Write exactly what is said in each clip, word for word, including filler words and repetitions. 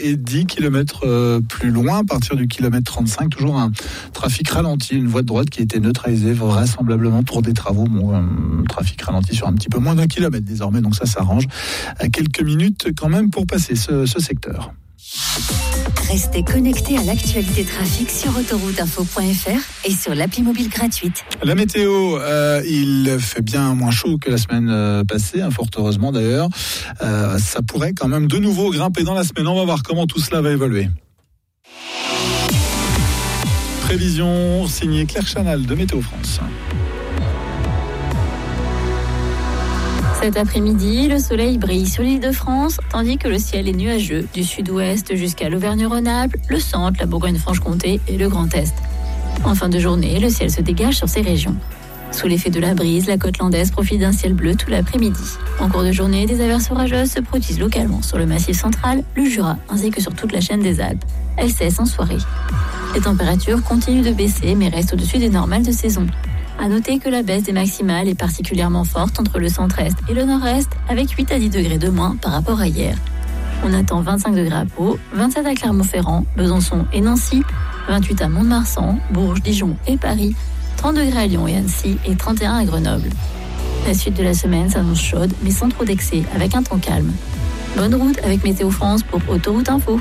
et dix kilomètres plus loin, à partir du kilomètre trente-cinq, toujours un trafic ralenti, une voie de droite qui a été neutralisée vraisemblablement pour des travaux. Bon, un trafic ralenti sur un petit peu moins d'un kilomètre désormais, donc ça s'arrange. À quelques minutes quand même pour passer ce, ce secteur. Restez connectés à l'actualité trafic sur autoroute info point f r et sur l'appli mobile gratuite. La météo, euh, il fait bien moins chaud que la semaine euh, passée, hein, fort heureusement d'ailleurs. Euh, ça pourrait quand même de nouveau grimper dans la semaine. On va voir comment tout cela va évoluer. Prévision signée Claire Chanal de Météo France. Cet après-midi, le soleil brille sur l'île de France, tandis que le ciel est nuageux du sud-ouest jusqu'à l'Auvergne-Rhône-Alpes, le centre, la Bourgogne-Franche-Comté et le Grand Est. En fin de journée, le ciel se dégage sur ces régions. Sous l'effet de la brise, la côte landaise profite d'un ciel bleu tout l'après-midi. En cours de journée, des averses orageuses se produisent localement sur le Massif central, le Jura, ainsi que sur toute la chaîne des Alpes. Elles cessent en soirée. Les températures continuent de baisser, mais restent au-dessus des normales de saison. À noter que la baisse des maximales est particulièrement forte entre le centre-est et le nord-est, avec huit à dix degrés de moins par rapport à hier. On attend vingt-cinq degrés à Pau, vingt-sept à Clermont-Ferrand, Besançon et Nancy, vingt-huit à Mont-de-Marsan, Bourges, Dijon et Paris, trente degrés à Lyon et Annecy et trente et un à Grenoble. La suite de la semaine s'annonce chaude, mais sans trop d'excès, avec un temps calme. Bonne route avec Météo France pour Autoroute Info.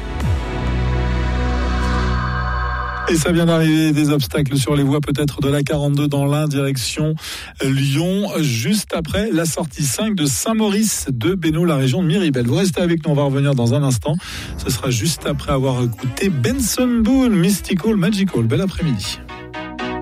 Et ça vient d'arriver, des obstacles sur les voies peut-être de la quarante-deux dans l'Ain, direction Lyon, juste après la sortie cinq de Saint-Maurice de Bénaud, la région de Miribel. Vous restez avec nous, on va revenir dans un instant. Ce sera juste après avoir écouté Benson Boone, Mystical Magical. Bel après-midi.